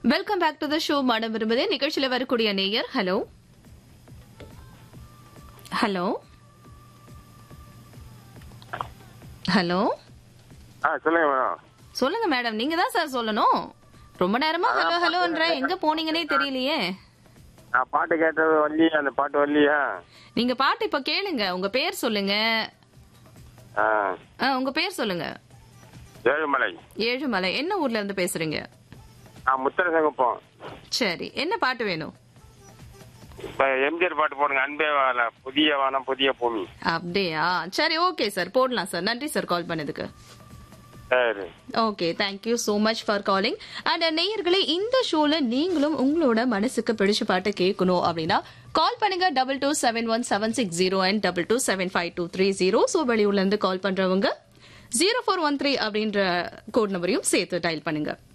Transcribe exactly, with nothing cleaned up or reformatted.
Welcome back to the show. மனம் விரும்புதே நிகழ்ச்சியில வரக்கூடிய நேயர். ஹலோ ஹலோ ஹலோ சொல்லுங்க மேடம். சொல்லுங்க மேடம், நீங்க தான் சார் சொல்லணும். ரொம்ப நேரமா ஹலோ ஹலோன்ற எங்க போனீங்கன்னே தெரியலையே. நான் பாட்டு கேட்டது வரலையா? அந்த பாட்டு வரலையா? நீங்க பாட்டு இப்ப கேளுங்க. உங்க பேர் சொல்லுங்க. ஆ, ஆ, உங்க பேர் சொல்லுங்க. ஏழுமலை. ஏழுமலை. என்ன ஊர்ல இருந்து பேசுறீங்க? ஆ, முத்தரசங்குப்பம். சரி, என்ன பாட்டு வேணும்? இப்ப எம்ஜிஆர் பாட்டு போடுங்க. அன்பே வாழ புதிய வானம் புதிய பூமி. அப்படியா? சரி, ஓகே சார், போடலாம் சார். நன்றி சார் கால் பண்ணதுக்கு. சரி, okay, thank you so much for calling. And நேயர்களே, இந்த ஷோல நீங்களும் உங்களோட மனசுக்கு பிடிச்ச பாட்டை கேட்கணும் அப்படின்னா கால் பண்ணுங்க double two seven one seven six zero and double two seven five two three zero. So வெளியூர்ல இருந்து கால் பண்றவங்க ஜீரோ ஃபோர் ஒன் த்ரீ அப்படின்ற கோட் நம்பரையும் சேர்த்து டயல் பண்ணுங்க.